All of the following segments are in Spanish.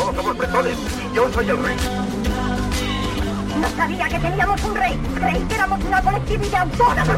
todos somos bretones y yo soy el rey. No sabía que teníamos un rey. Creí que éramos una colectividad autónoma.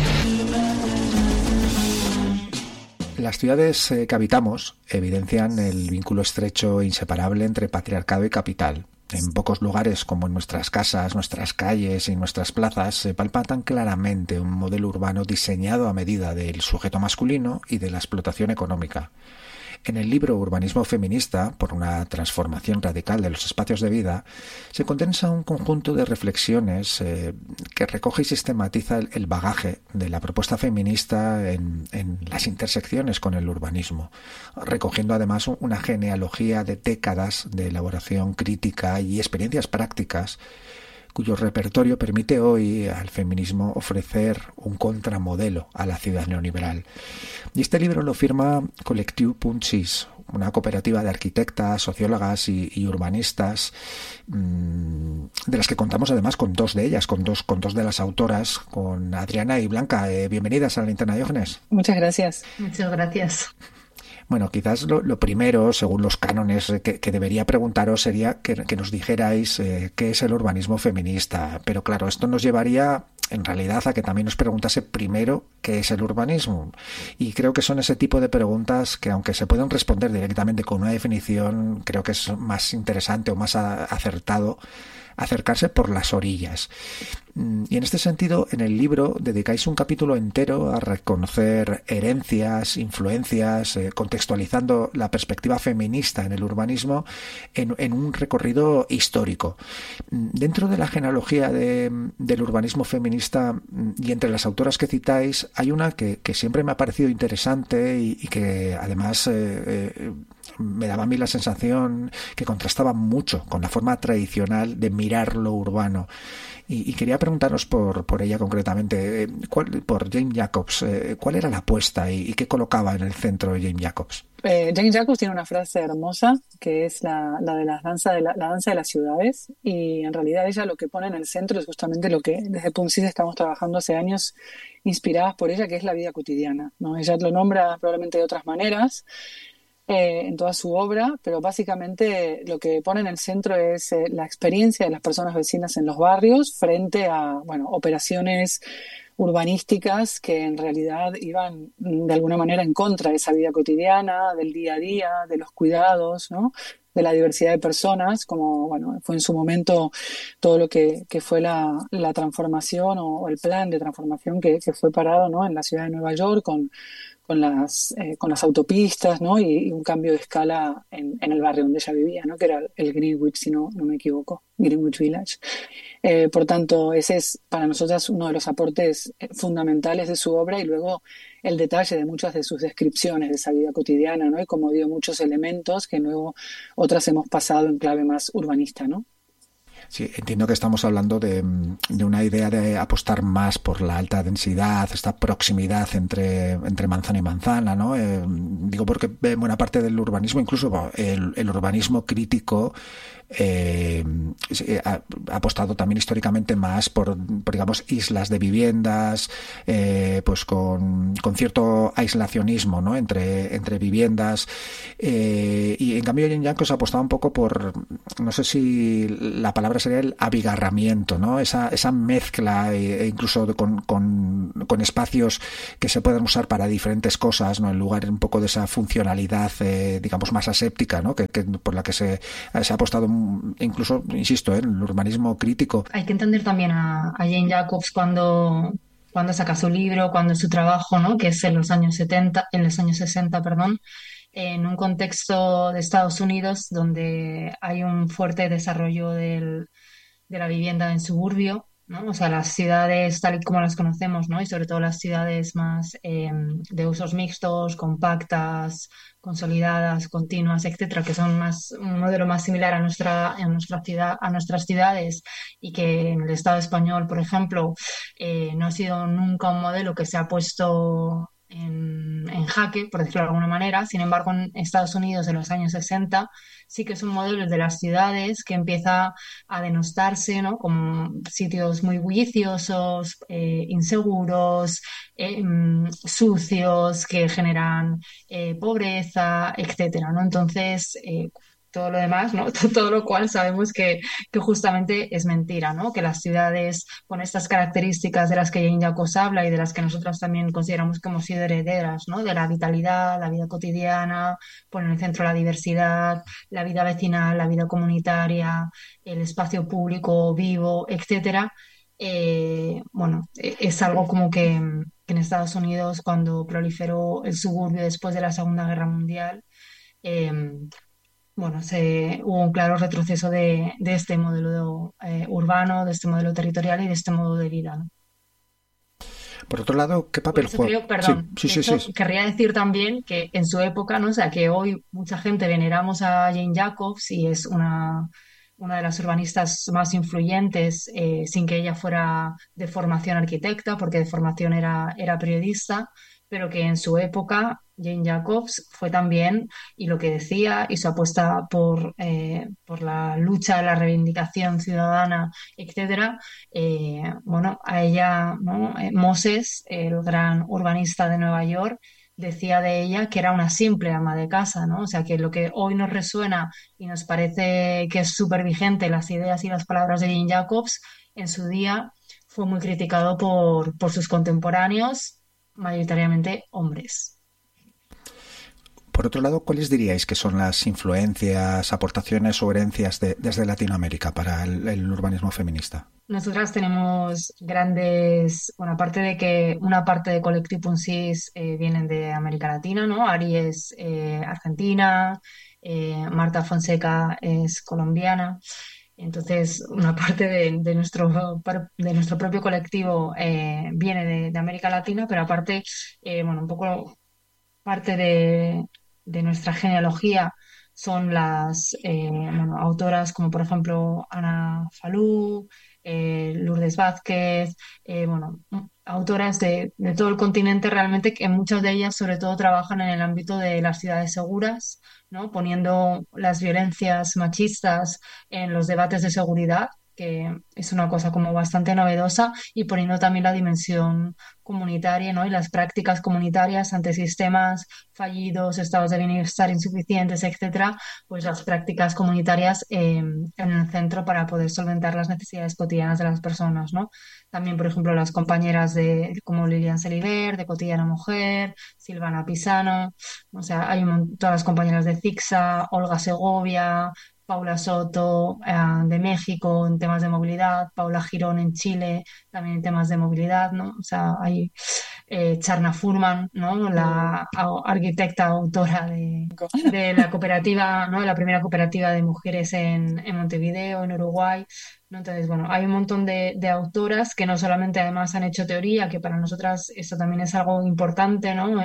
Las ciudades que habitamos evidencian el vínculo estrecho e inseparable entre patriarcado y capital. En pocos lugares, como en nuestras casas, nuestras calles y nuestras plazas, se palpa tan claramente un modelo urbano diseñado a medida del sujeto masculino y de la explotación económica. En el libro Urbanismo feminista, por una transformación radical de los espacios de vida, se condensa un conjunto de reflexiones que recoge y sistematiza el bagaje de la propuesta feminista en las intersecciones con el urbanismo, recogiendo además una genealogía de décadas de elaboración crítica y experiencias prácticas cuyo repertorio permite hoy al feminismo ofrecer un contramodelo a la ciudad neoliberal. Y este libro lo firma Collectiu Punt Sis, una cooperativa de arquitectas, sociólogas y urbanistas, de las que contamos además con dos de ellas, con dos de las autoras, con Adriana y Blanca. Bienvenidas a la Linterna de Diógenes. Muchas gracias. Muchas gracias. Bueno, quizás lo primero, según los cánones que debería preguntaros, sería que nos dijerais qué es el urbanismo feminista. Pero claro, esto nos llevaría en realidad a que también nos preguntase primero qué es el urbanismo. Y creo que son ese tipo de preguntas que, aunque se pueden responder directamente con una definición, creo que es más interesante o más acertado acercarse por las orillas. Y en este sentido, en el libro dedicáis un capítulo entero a reconocer herencias, influencias, contextualizando la perspectiva feminista en el urbanismo en un recorrido histórico. Dentro de la genealogía del urbanismo feminista y entre las autoras que citáis, hay una que siempre me ha parecido interesante y que además me daba a mí la sensación que contrastaba mucho con la forma tradicional de mirar lo urbano. Y quería preguntaros por ella concretamente, por Jane Jacobs, ¿cuál era la apuesta y qué colocaba en el centro de Jane Jacobs? Jane Jacobs tiene una frase hermosa que es la de la danza de las ciudades, y en realidad ella lo que pone en el centro es justamente lo que desde Punt Sis estamos trabajando hace años inspiradas por ella, que es la vida cotidiana, ¿no? Ella lo nombra probablemente de otras maneras en toda su obra, pero básicamente lo que pone en el centro es la experiencia de las personas vecinas en los barrios frente a operaciones urbanísticas que en realidad iban de alguna manera en contra de esa vida cotidiana, del día a día, de los cuidados, ¿no? De la diversidad de personas, como fue en su momento todo lo que fue la transformación o el plan de transformación que fue parado, ¿no? En la ciudad de Nueva York con las autopistas, ¿no? Y un cambio de escala en el barrio donde ella vivía, ¿no? Que era el Greenwich, si no me equivoco, Greenwich Village. Por tanto, ese es para nosotras uno de los aportes fundamentales de su obra, y luego el detalle de muchas de sus descripciones de esa vida cotidiana, ¿no? Y como dio muchos elementos que luego otras hemos pasado en clave más urbanista, ¿no? Sí, entiendo que estamos hablando de una idea de apostar más por la alta densidad, esta proximidad entre manzana y manzana, ¿no? Digo porque buena parte del urbanismo, incluso el urbanismo crítico, ha apostado también históricamente más por digamos islas de viviendas, pues con cierto aislacionismo, ¿no? entre viviendas, y en cambio Jane Jacobs apostaba un poco por, no sé si la palabra sería el abigarramiento, ¿no? Esa mezcla, incluso con espacios que se pueden usar para diferentes cosas, ¿no? En lugar un poco de esa funcionalidad digamos más aséptica, ¿no? que por la que se ha apostado incluso, insisto, en el urbanismo crítico. Hay que entender también a Jane Jacobs cuando saca su libro, cuando su trabajo, ¿no? Que es en los años 60, perdón, en un contexto de Estados Unidos donde hay un fuerte desarrollo de la vivienda en suburbio, ¿no? O sea, las ciudades tal y como las conocemos, ¿no? Y sobre todo las ciudades más de usos mixtos, compactas, consolidadas, continuas, etcétera, que son un modelo más similar a nuestra ciudad, a nuestras ciudades, y que en el Estado español, por ejemplo, no ha sido nunca un modelo que se ha puesto en jaque, por decirlo de alguna manera. Sin embargo, en Estados Unidos en los años 60 sí que es un modelo de las ciudades que empieza a denostarse, ¿no? Como sitios muy bulliciosos, inseguros, sucios, que generan pobreza, etcétera, ¿no? Entonces, todo lo demás, ¿no? Todo lo cual sabemos que justamente es mentira, ¿no? Que las ciudades con estas características de las que Jane Jacobs habla y de las que nosotras también consideramos que hemos sido herederas, ¿no? De la vitalidad, la vida cotidiana, poner en el centro la diversidad, la vida vecinal, la vida comunitaria, el espacio público vivo, etcétera. Bueno, es algo como que en Estados Unidos, cuando proliferó el suburbio después de la Segunda Guerra Mundial, eh, bueno, hubo un claro retroceso de este modelo urbano, de este modelo territorial y de este modo de vida, ¿no? Por otro lado, ¿qué Por papel eso juega? creo, Sí, perdón, sí, de sí, sí. hecho, querría decir también que en su época, ¿no? O sea, que hoy mucha gente veneramos a Jane Jacobs y es una de las urbanistas más influyentes, sin que ella fuera de formación arquitecta, porque de formación era periodista, pero que en su época Jane Jacobs fue también, y lo que decía, y su apuesta por la lucha, la reivindicación ciudadana, etcétera. Bueno, a ella, ¿no? Moses, el gran urbanista de Nueva York, decía de ella que era una simple ama de casa, ¿no? O sea, que lo que hoy nos resuena y nos parece que es súper vigente, las ideas y las palabras de Jane Jacobs, en su día fue muy criticado por sus contemporáneos, mayoritariamente hombres. Por otro lado, ¿cuáles diríais que son las influencias, aportaciones o herencias desde Latinoamérica para el urbanismo feminista? Nosotras tenemos grandes, bueno, aparte de que una parte de Collective Punsis vienen de América Latina, ¿no? Ari es argentina, Marta Fonseca es colombiana. Entonces, una parte de nuestro propio colectivo viene de América Latina, pero aparte, bueno, un poco parte de nuestra genealogía son las bueno, autoras como por ejemplo Ana Falú, Lourdes Vázquez, bueno, autoras de todo el continente realmente, que muchas de ellas sobre todo trabajan en el ámbito de las ciudades seguras, ¿no? Poniendo las violencias machistas en los debates de seguridad, que es una cosa como bastante novedosa, y poniendo también la dimensión comunitaria, ¿no? Y las prácticas comunitarias ante sistemas fallidos, estados de bienestar insuficientes, etcétera, pues las prácticas comunitarias en el centro para poder solventar las necesidades cotidianas de las personas, ¿no? También, por ejemplo, las compañeras como Lilian Seliver, de Cotidiana Mujer, Silvana Pisano, o sea, todas las compañeras de CICSA, Olga Segovia, Paula Soto, de México en temas de movilidad, Paula Girón en Chile también en temas de movilidad, ¿no? O sea, hay Charna Furman, ¿no? La arquitecta autora de la cooperativa, ¿no? De la primera cooperativa de mujeres en Montevideo, en Uruguay, ¿no? Entonces, bueno, hay un montón de autoras que no solamente además han hecho teoría, que para nosotras esto también es algo importante, ¿no?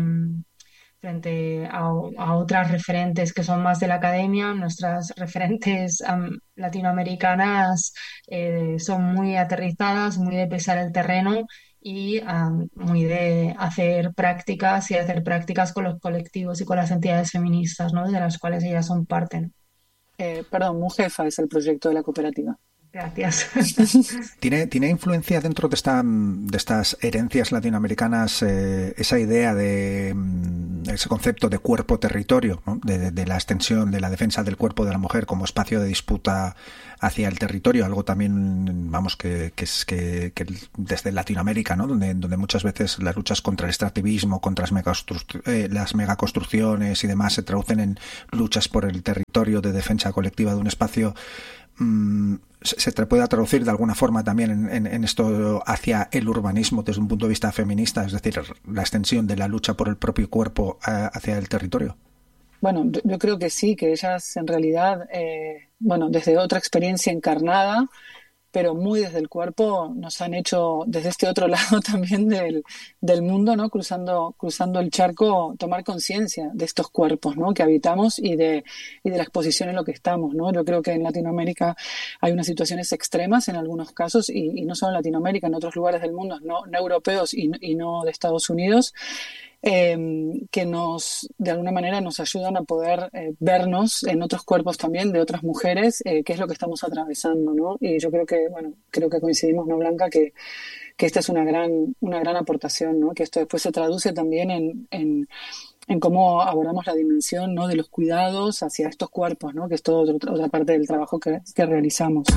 Frente a otras referentes que son más de la academia, nuestras referentes latinoamericanas son muy aterrizadas, muy de pesar el terreno y muy de hacer prácticas y hacer prácticas con los colectivos y con las entidades feministas, ¿no? De las cuales ellas son parte, ¿no? Perdón, Mujefa es el proyecto de la cooperativa. Gracias. ¿Tiene influencia dentro de estas herencias latinoamericanas esa idea de ese concepto de cuerpo-territorio, ¿no? de la extensión de la defensa del cuerpo de la mujer como espacio de disputa hacia el territorio? Algo también, vamos, que desde Latinoamérica, ¿no? donde muchas veces las luchas contra el extractivismo, contra las megaconstrucciones y demás se traducen en luchas por el territorio, de defensa colectiva de un espacio. ¿Se puede traducir de alguna forma también en esto hacia el urbanismo desde un punto de vista feminista, es decir, la extensión de la lucha por el propio cuerpo hacia el territorio? Bueno, yo creo que sí, que ellas en realidad, bueno, desde otra experiencia encarnada, pero muy desde el cuerpo, nos han hecho desde este otro lado también del mundo, ¿no? Cruzando el charco, tomar conciencia de estos cuerpos, ¿no? Que habitamos y de la exposición en lo que estamos, ¿no? Yo creo que en Latinoamérica hay unas situaciones extremas en algunos casos y no solo en Latinoamérica, en otros lugares del mundo, no europeos y no de Estados Unidos, que de alguna manera nos ayudan a poder vernos en otros cuerpos también de otras mujeres, qué es lo que estamos atravesando, ¿no? Y yo creo que coincidimos, ¿no, Blanca? Que esta es una gran aportación, ¿no? Que esto después se traduce también en cómo abordamos la dimensión, ¿no?, de los cuidados hacia estos cuerpos, ¿no?, que es toda otra parte del trabajo que realizamos.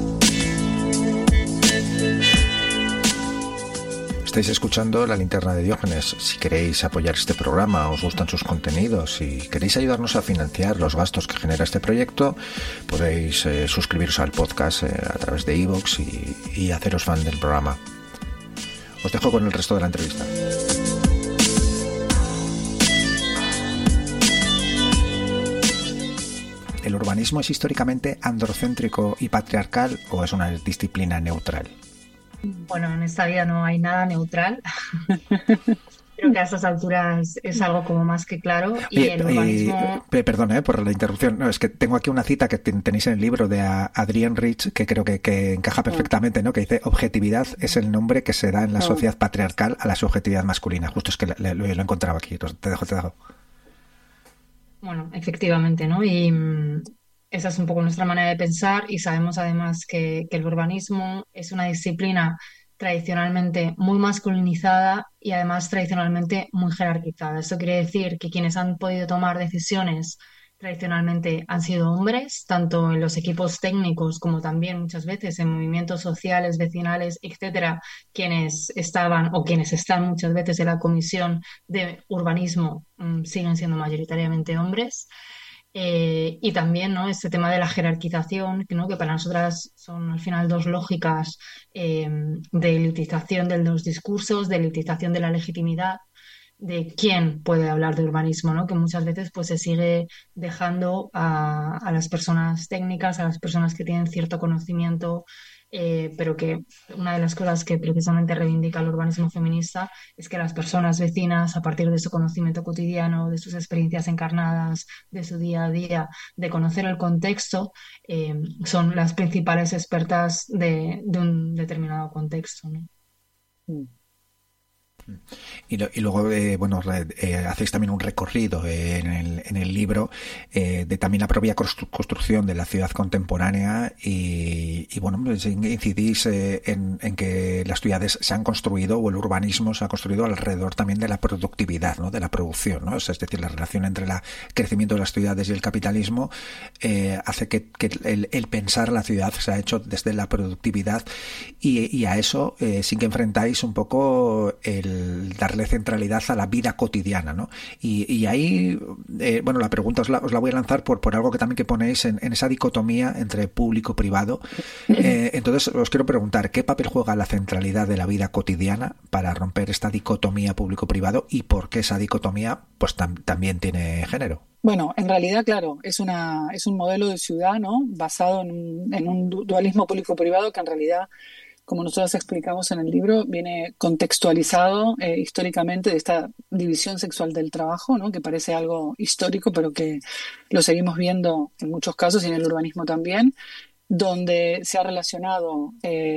Estáis escuchando La Linterna de Diógenes. Si queréis apoyar este programa, os gustan sus contenidos y queréis ayudarnos a financiar los gastos que genera este proyecto, podéis suscribiros al podcast a través de iVoox y haceros fan del programa. Os dejo con el resto de la entrevista. ¿El urbanismo es históricamente androcéntrico y patriarcal o es una disciplina neutral? Bueno, en esta vida no hay nada neutral. Creo que a estas alturas es algo como más que claro. Y el urbanismo... Perdón por la interrupción. No, es que tengo aquí una cita que tenéis en el libro de Adrienne Rich que creo que encaja perfectamente, ¿no? Que dice: objetividad es el nombre que se da en la sociedad patriarcal a la subjetividad masculina. Justo es que lo encontraba aquí. Te dejo. Bueno, efectivamente, ¿no? Y esa es un poco nuestra manera de pensar, y sabemos además que el urbanismo es una disciplina tradicionalmente muy masculinizada y además tradicionalmente muy jerarquizada. Esto quiere decir que quienes han podido tomar decisiones tradicionalmente han sido hombres, tanto en los equipos técnicos como también muchas veces en movimientos sociales, vecinales, etcétera, quienes estaban o quienes están muchas veces en la comisión de urbanismo siguen siendo mayoritariamente hombres. Y también, ¿no?, este tema de la jerarquización, ¿no?, que para nosotras son al final dos lógicas de elitización de los discursos, de elitización de la legitimidad, de quién puede hablar de urbanismo, ¿no?, que muchas veces pues se sigue dejando a las personas técnicas, a las personas que tienen cierto conocimiento, pero que una de las cosas que precisamente reivindica el urbanismo feminista es que las personas vecinas, a partir de su conocimiento cotidiano, de sus experiencias encarnadas, de su día a día, de conocer el contexto, son las principales expertas de un determinado contexto, ¿no? Y luego, hacéis también un recorrido en el libro de también la propia construcción de la ciudad contemporánea y pues incidís en que las ciudades se han construido, o el urbanismo se ha construido alrededor también de la productividad, ¿no?, de la producción, ¿no? Es decir, la relación entre el crecimiento de las ciudades y el capitalismo hace que el pensar la ciudad se ha hecho desde la productividad y a eso sí que enfrentáis un poco el darle centralidad a la vida cotidiana, ¿no? Y ahí, la pregunta os la voy a lanzar por algo que también que ponéis en esa dicotomía entre público-privado. Entonces os quiero preguntar, ¿qué papel juega la centralidad de la vida cotidiana para romper esta dicotomía público-privado y por qué esa dicotomía pues también tiene género? Bueno, en realidad, claro, es un modelo de ciudad, ¿no?, basado en un dualismo público-privado que en realidad, como nosotros explicamos en el libro, viene contextualizado históricamente de esta división sexual del trabajo, ¿no?, que parece algo histórico, pero que lo seguimos viendo en muchos casos y en el urbanismo también, donde se ha relacionado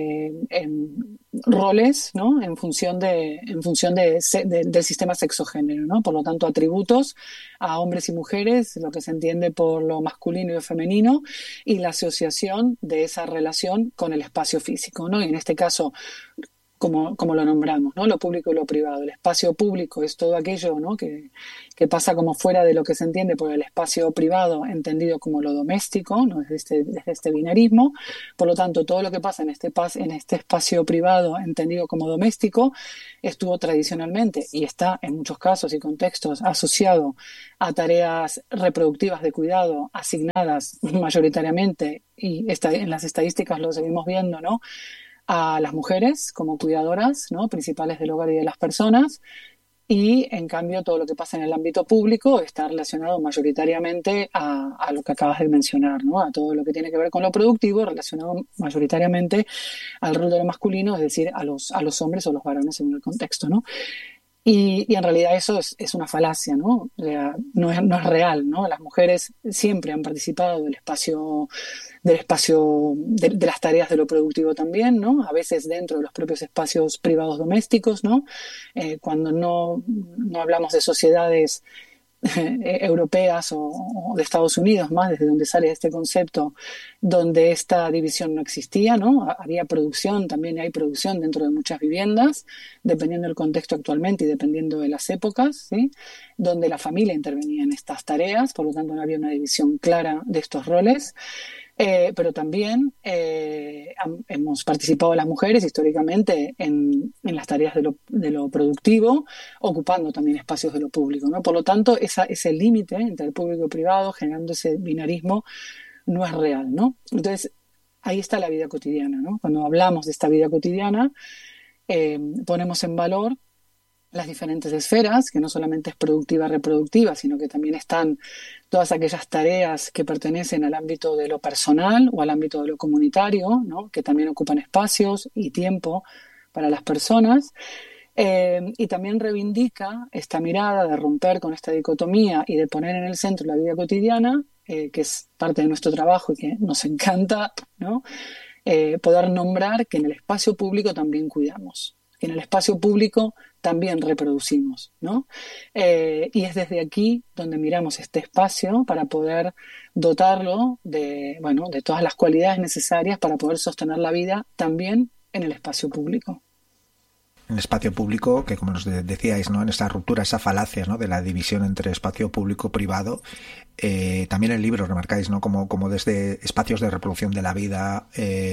en roles, ¿no?, en función del sistema sexogénero, ¿no? Por lo tanto, atributos a hombres y mujeres, lo que se entiende por lo masculino y lo femenino, y la asociación de esa relación con el espacio físico, ¿no? Y en este caso, como lo nombramos, ¿no?, lo público y lo privado. El espacio público es todo aquello, ¿no?, que pasa como fuera de lo que se entiende por el espacio privado, entendido como lo doméstico, ¿no?, desde este binarismo. Por lo tanto, todo lo que pasa en este espacio privado, entendido como doméstico, estuvo tradicionalmente y está en muchos casos y contextos asociado a tareas reproductivas de cuidado asignadas mayoritariamente, y en las estadísticas lo seguimos viendo, ¿no?, a las mujeres como cuidadoras, ¿no?, principales del hogar y de las personas, y en cambio todo lo que pasa en el ámbito público está relacionado mayoritariamente a lo que acabas de mencionar, ¿no?, a todo lo que tiene que ver con lo productivo, relacionado mayoritariamente al rol de lo masculino, es decir, a los hombres o los varones según el contexto, ¿no? Y en realidad eso es una falacia, ¿no? O sea, no es real, ¿no? Las mujeres siempre han participado del espacio de las tareas de lo productivo también, ¿no? A veces dentro de los propios espacios privados domésticos, ¿no? Cuando no hablamos de sociedades europeas o de Estados Unidos, más desde donde sale este concepto, donde esta división no existía, ¿no? Había producción, también hay producción dentro de muchas viviendas, dependiendo del contexto actualmente y dependiendo de las épocas, ¿sí? Donde la familia intervenía en estas tareas, por lo tanto no había una división clara de estos roles. Pero también hemos participado las mujeres históricamente en las tareas de lo productivo, ocupando también espacios de lo público, ¿no? Por lo tanto, ese límite entre el público y el privado, generando ese binarismo, no es real, ¿no? Entonces, ahí está la vida cotidiana, ¿no? Cuando hablamos de esta vida cotidiana, ponemos en valor las diferentes esferas, que no solamente es productiva, reproductiva, sino que también están todas aquellas tareas que pertenecen al ámbito de lo personal o al ámbito de lo comunitario, ¿no? Que también ocupan espacios y tiempo para las personas. Y también reivindica esta mirada de romper con esta dicotomía y de poner en el centro la vida cotidiana, que es parte de nuestro trabajo y que nos encanta, ¿no? Poder nombrar que en el espacio público también cuidamos, que en el espacio público también reproducimos, ¿no? Y es desde aquí donde miramos este espacio para poder dotarlo de todas las cualidades necesarias para poder sostener la vida también en el espacio público. En el espacio público, que como nos decíais, ¿no? En esa ruptura, esa falacia, ¿no? De la división entre espacio público y privado, también en el libro remarcáis, ¿no? Como desde espacios de reproducción de la vida,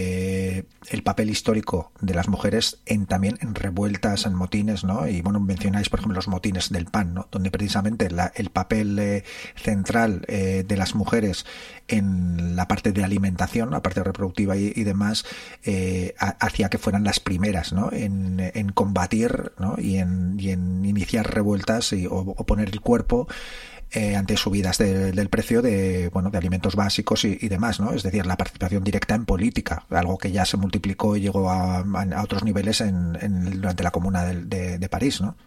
el papel histórico de las mujeres también en revueltas, en motines, ¿no? Y bueno, mencionáis por ejemplo los motines del pan, ¿no? Donde precisamente el papel central de las mujeres en la parte de alimentación, la parte reproductiva y demás, hacía que fueran las primeras, ¿no? En combatir, ¿no? y en iniciar revueltas o poner el cuerpo ante subidas del precio de alimentos básicos y demás, ¿no? Es decir, la participación directa en política, algo que ya se multiplicó y llegó a otros niveles durante la Comuna de París, ¿no?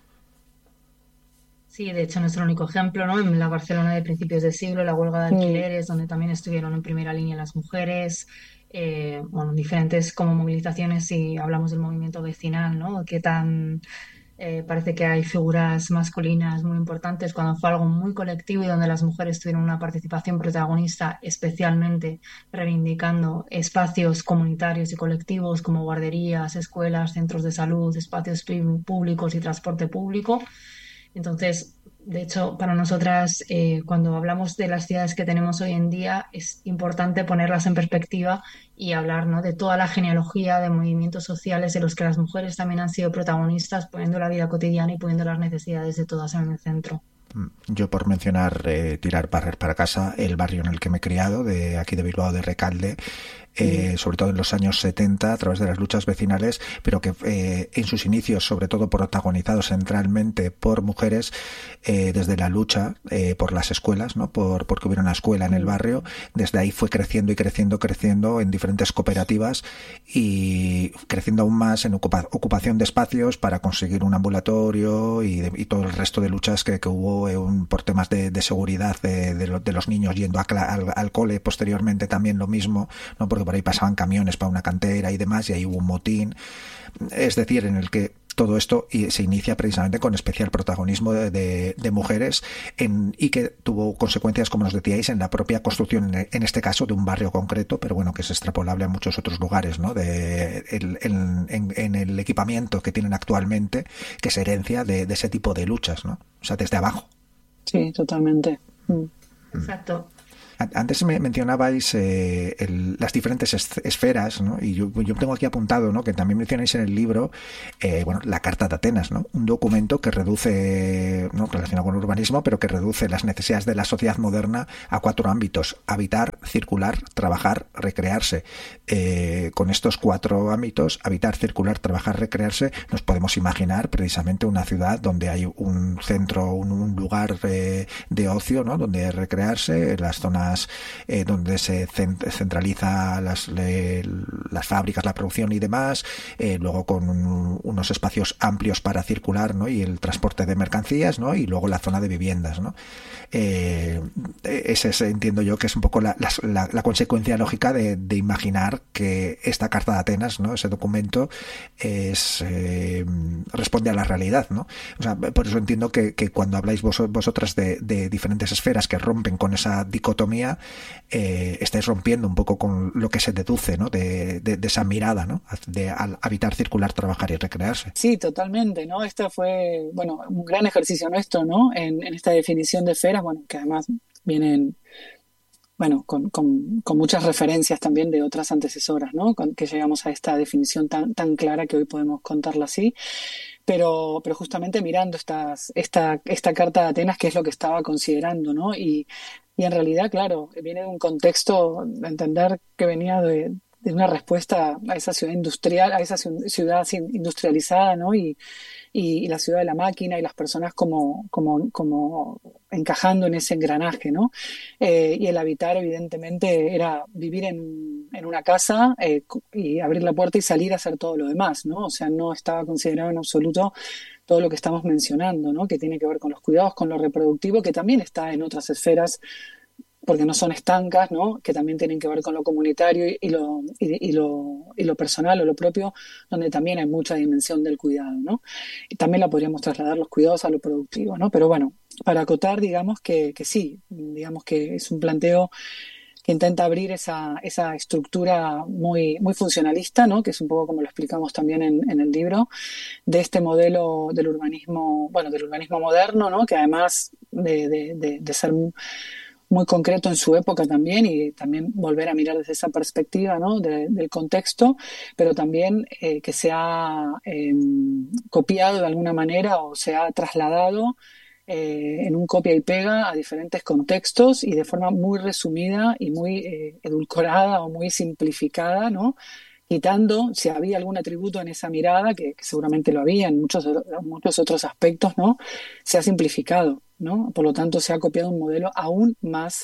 Sí, de hecho, no es el único ejemplo, ¿no? En la Barcelona de principios de siglo, la huelga de alquileres, donde también estuvieron en primera línea las mujeres, diferentes como movilizaciones, si hablamos del movimiento vecinal, ¿no? Que parece que hay figuras masculinas muy importantes cuando fue algo muy colectivo y donde las mujeres tuvieron una participación protagonista, especialmente reivindicando espacios comunitarios y colectivos como guarderías, escuelas, centros de salud, espacios públicos y transporte público. Entonces, de hecho, para nosotras, cuando hablamos de las ciudades que tenemos hoy en día, es importante ponerlas en perspectiva y hablar, ¿no? De toda la genealogía de movimientos sociales de los que las mujeres también han sido protagonistas, poniendo la vida cotidiana y poniendo las necesidades de todas en el centro. Yo por mencionar, tirar barrer para casa, el barrio en el que me he criado, de aquí de Bilbao, de Recalde, sobre todo en los años 70 a través de las luchas vecinales, pero que en sus inicios sobre todo protagonizados centralmente por mujeres, desde la lucha por las escuelas, ¿no? Porque hubiera una escuela en el barrio. Desde ahí fue creciendo en diferentes cooperativas y creciendo aún más en ocupación de espacios para conseguir un ambulatorio y todo el resto de luchas que hubo por temas de seguridad de los niños yendo al cole. Posteriormente también lo mismo, ¿no? Porque por ahí pasaban camiones para una cantera y demás, y ahí hubo un motín. Es decir, en el que todo esto se inicia precisamente con especial protagonismo de mujeres y que tuvo consecuencias, como nos decíais, en la propia construcción, en este caso, de un barrio concreto, pero bueno, que es extrapolable a muchos otros lugares, ¿no? En el equipamiento que tienen actualmente, que es herencia de ese tipo de luchas, ¿no? O sea, desde abajo. Sí, totalmente. Exacto. Antes me mencionabais las diferentes esferas, ¿no? Y yo tengo aquí apuntado, ¿no? Que también mencionáis en el libro, la Carta de Atenas, ¿no? Un documento que reduce, ¿no? Relacionado con el urbanismo, pero que reduce las necesidades de la sociedad moderna a 4 ámbitos: habitar, circular, trabajar, recrearse. Con estos 4 ámbitos, habitar, circular, trabajar, recrearse, nos podemos imaginar precisamente una ciudad donde hay un centro, un lugar de ocio, ¿no? Donde recrearse, las zonas zonas donde se centraliza las fábricas, la producción y demás, luego con unos espacios amplios para circular, ¿no? Y el transporte de mercancías, ¿no? Y luego la zona de viviendas, ¿no? Ese entiendo yo que es un poco la consecuencia lógica de imaginar que esta Carta de Atenas, ¿no? Ese documento responde a la realidad, ¿no? O sea, por eso entiendo que cuando habláis vosotras de diferentes esferas que rompen con esa dicotomía, estáis rompiendo un poco con lo que se deduce, ¿no? de esa mirada, ¿no? Al habitar, circular, trabajar y recrearse. Sí, totalmente, ¿no? Esto fue, bueno, un gran ejercicio nuestro, ¿no? En esta definición de esferas, bueno, que además vienen, bueno, con muchas referencias también de otras antecesoras, ¿no? Que llegamos a esta definición tan clara que hoy podemos contarla así. Pero justamente mirando esta Carta de Atenas, que es lo que estaba considerando, ¿no? Y en realidad, claro, viene de un contexto, de entender que venía de una respuesta a esa ciudad industrial, a esa ciudad industrializada, ¿no? Y la ciudad de la máquina y las personas como encajando en ese engranaje, ¿no? Y el habitar, evidentemente, era vivir en una casa y abrir la puerta y salir a hacer todo lo demás, ¿no? O sea, no estaba considerado en absoluto todo lo que estamos mencionando, ¿no? Que tiene que ver con los cuidados, con lo reproductivo, que también está en otras esferas, porque no son estancas, ¿no? Que también tienen que ver con lo comunitario y lo personal o lo propio, donde también hay mucha dimensión del cuidado, ¿no? Y también la podríamos trasladar los cuidados a lo productivo, ¿no? Pero bueno, para acotar, digamos que sí, digamos que es un planteo que intenta abrir esa estructura muy funcionalista, ¿no? Que es un poco como lo explicamos también en el libro, de este modelo del urbanismo moderno, ¿no? Que además de ser muy concreto en su época también, y también volver a mirar desde esa perspectiva, ¿no? del contexto, pero también que se ha copiado de alguna manera o se ha trasladado en un copia y pega a diferentes contextos y de forma muy resumida y muy edulcorada o muy simplificada, ¿no? Quitando, si había algún atributo en esa mirada, que seguramente lo había en muchos otros aspectos, ¿no? Se ha simplificado, ¿no? Por lo tanto, se ha copiado un modelo aún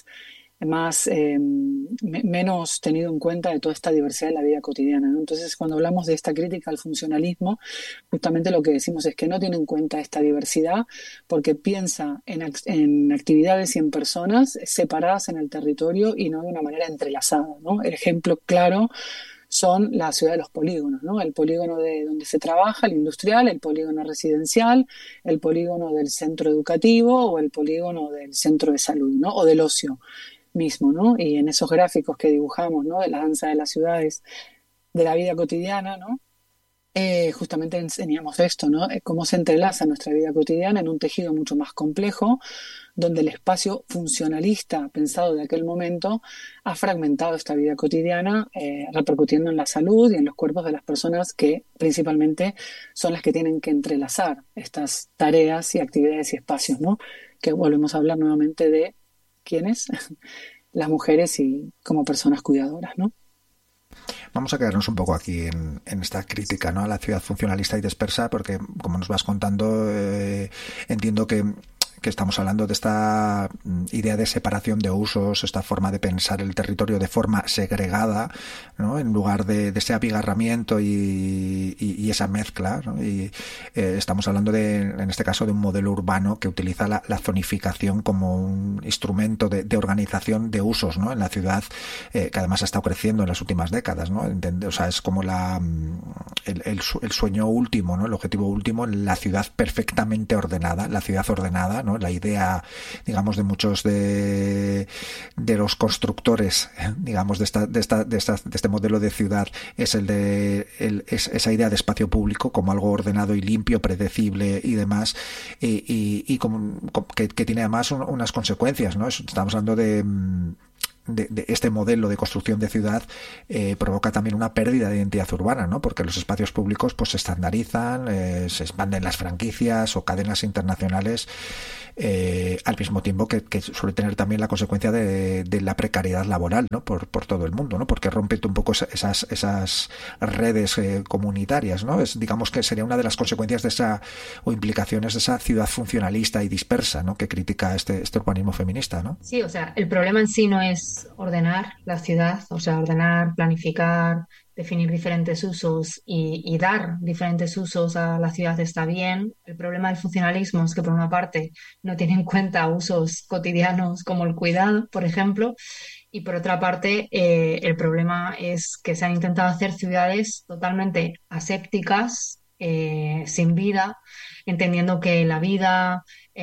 menos tenido en cuenta de toda esta diversidad de la vida cotidiana, ¿no? Entonces, cuando hablamos de esta crítica al funcionalismo, justamente lo que decimos es que no tiene en cuenta esta diversidad porque piensa en actividades y en personas separadas en el territorio y no de una manera entrelazada, ¿no? El ejemplo claro son la ciudad de los polígonos, ¿no? El polígono de donde se trabaja, el industrial, el polígono residencial, el polígono del centro educativo o el polígono del centro de salud, ¿no? O del ocio mismo, ¿no? Y en esos gráficos que dibujamos, ¿no? De la danza de las ciudades, de la vida cotidiana, ¿no? Justamente enseñamos esto, ¿no? Cómo se entrelaza nuestra vida cotidiana en un tejido mucho más complejo, donde el espacio funcionalista pensado de aquel momento ha fragmentado esta vida cotidiana, repercutiendo en la salud y en los cuerpos de las personas que principalmente son las que tienen que entrelazar estas tareas y actividades y espacios, ¿no? Que volvemos a hablar nuevamente de quiénes, las mujeres y como personas cuidadoras, ¿no? Vamos a quedarnos un poco aquí en esta crítica, ¿no? A la ciudad funcionalista y dispersa, porque como nos vas contando, entiendo que estamos hablando de esta idea de separación de usos, esta forma de pensar el territorio de forma segregada, ¿no? En lugar de ese abigarramiento y esa mezcla, ¿no? Y estamos hablando en este caso de un modelo urbano que utiliza la zonificación como un instrumento de organización de usos, ¿no? En la ciudad, que además ha estado creciendo en las últimas décadas, ¿no? O sea, es como el sueño último, ¿no? El objetivo último, la ciudad perfectamente ordenada, la ciudad ordenada, ¿no? La idea, digamos, de muchos de los constructores, digamos, de este modelo de ciudad es esa idea de espacio público como algo ordenado y limpio, predecible y demás, y que tiene además unas consecuencias, ¿no? Estamos hablando de este modelo de construcción de ciudad, provoca también una pérdida de identidad urbana, ¿no? Porque los espacios públicos pues se estandarizan, se expanden las franquicias o cadenas internacionales, al mismo tiempo que suele tener también la consecuencia de la precariedad laboral, ¿no? Por todo el mundo, ¿no? Porque rompe un poco esas redes comunitarias, ¿no? Digamos que sería una de las consecuencias de esa, o implicaciones de esa ciudad funcionalista y dispersa, ¿no? Que critica este urbanismo feminista, ¿no? Sí, o sea, el problema en sí no es ordenar la ciudad, o sea, ordenar, planificar, definir diferentes usos y dar diferentes usos a la ciudad está bien. El problema del funcionalismo es que, por una parte, no tiene en cuenta usos cotidianos como el cuidado, por ejemplo, y por otra parte, el problema es que se han intentado hacer ciudades totalmente asépticas, sin vida, entendiendo que la vida,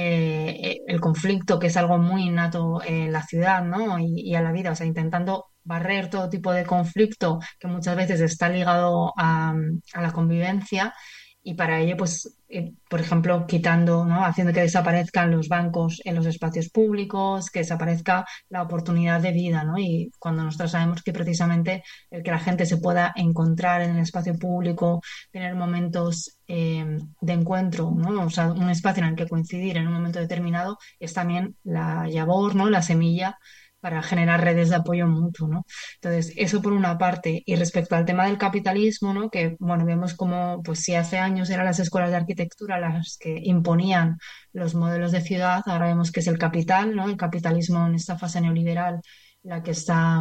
el conflicto, que es algo muy innato en la ciudad, ¿no? Y a la vida, o sea, intentando barrer todo tipo de conflicto que muchas veces está ligado a la convivencia. Y para ello, pues, por ejemplo, quitando, ¿no? Haciendo que desaparezcan los bancos en los espacios públicos, que desaparezca la oportunidad de vida, ¿no? Y cuando nosotros sabemos que precisamente el que la gente se pueda encontrar en el espacio público, tener momentos de encuentro, ¿no? O sea, un espacio en el que coincidir en un momento determinado es también la labor, ¿no? La semilla para generar redes de apoyo mutuo, ¿no? Entonces, eso por una parte. Y respecto al tema del capitalismo, ¿no? Que, bueno, vemos como, pues si hace años eran las escuelas de arquitectura las que imponían los modelos de ciudad, ahora vemos que es el capital, ¿no? El capitalismo en esta fase neoliberal, la que está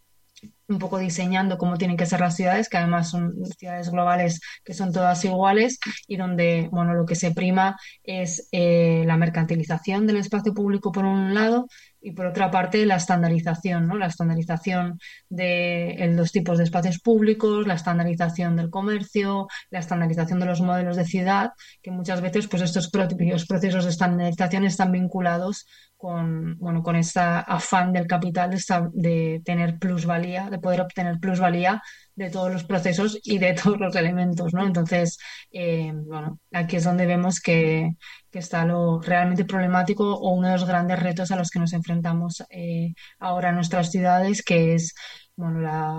un poco diseñando cómo tienen que ser las ciudades, que además son ciudades globales que son todas iguales y donde, bueno, lo que se prima es la mercantilización del espacio público por un lado y por otra parte la estandarización, ¿no? La estandarización de los tipos de espacios públicos, la estandarización del comercio, la estandarización de los modelos de ciudad, que muchas veces pues estos propios procesos de estandarización están vinculados con, bueno, con ese afán del capital de tener plusvalía, de poder obtener plusvalía de todos los procesos y de todos los elementos, ¿no? Entonces, bueno, aquí es donde vemos que está lo realmente problemático o uno de los grandes retos a los que nos enfrentamos ahora en nuestras ciudades, que es, bueno,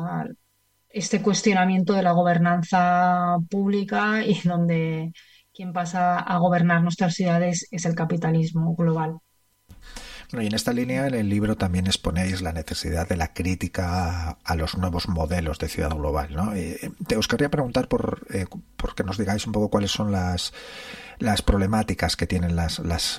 este cuestionamiento de la gobernanza pública y donde quien pasa a gobernar nuestras ciudades es el capitalismo global. Bueno, y en esta línea en el libro también exponéis la necesidad de la crítica a los nuevos modelos de ciudad global, ¿no? Os querría preguntar por que nos digáis un poco cuáles son las problemáticas que tienen las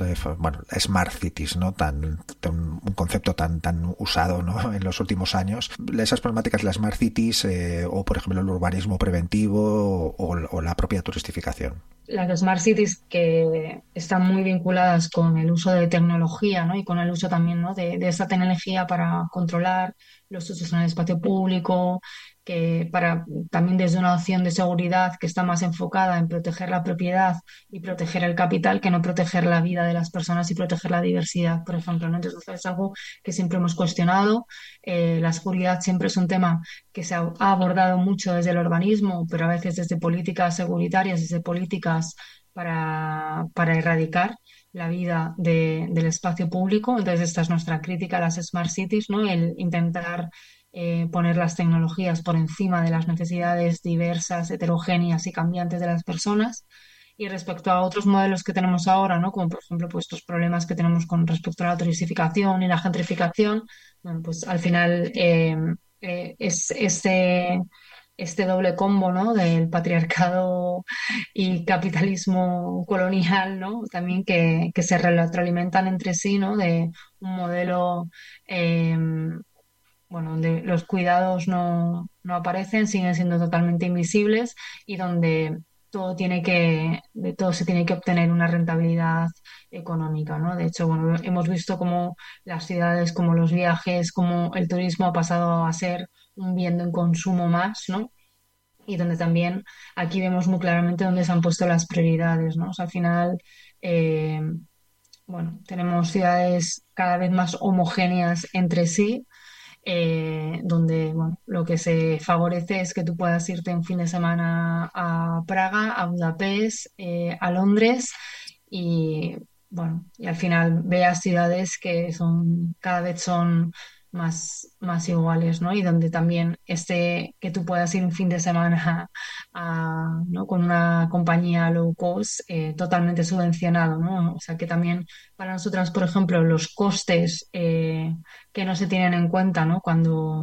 smart cities, ¿no? Un concepto tan usado, ¿no? En los últimos años. Esas problemáticas de las smart cities o por ejemplo el urbanismo preventivo o la propia turistificación. Las smart cities que están muy vinculadas con el uso de tecnología, ¿no? Y con el uso también, ¿no? de esa tecnología para controlar los usos en el espacio público, que para también desde una opción de seguridad que está más enfocada en proteger la propiedad y proteger el capital que no proteger la vida de las personas y proteger la diversidad, por ejemplo, ¿no? Entonces es algo que siempre hemos cuestionado. La seguridad siempre es un tema que se ha abordado mucho desde el urbanismo, pero a veces desde políticas seguritarias, desde políticas para erradicar la vida del espacio público. Entonces esta es nuestra crítica a las smart cities, ¿no? El intentar poner las tecnologías por encima de las necesidades diversas, heterogéneas y cambiantes de las personas. Y respecto a otros modelos que tenemos ahora, ¿no? Como por ejemplo pues, estos problemas que tenemos con respecto a la turistificación y la gentrificación, bueno, pues al final es este doble combo, ¿no? Del patriarcado y capitalismo colonial, ¿no? También que se retroalimentan entre sí, ¿no? De un modelo bueno, donde los cuidados no aparecen, siguen siendo totalmente invisibles y donde de todo se tiene que obtener una rentabilidad económica, ¿no? De hecho, bueno, hemos visto cómo las ciudades, como los viajes, como el turismo ha pasado a ser un bien de consumo más, ¿no? Y donde también aquí vemos muy claramente dónde se han puesto las prioridades, ¿no? O sea, al final, bueno, tenemos ciudades cada vez más homogéneas entre sí, donde bueno, lo que se favorece es que tú puedas irte un fin de semana a Praga, a Budapest, a Londres y bueno, y al final veas ciudades que cada vez son más iguales, ¿no? Y donde también que tú puedas ir un fin de semana ¿no? con una compañía low cost totalmente subvencionado, ¿no? O sea que también para nosotras, por ejemplo, los costes que no se tienen en cuenta, ¿no?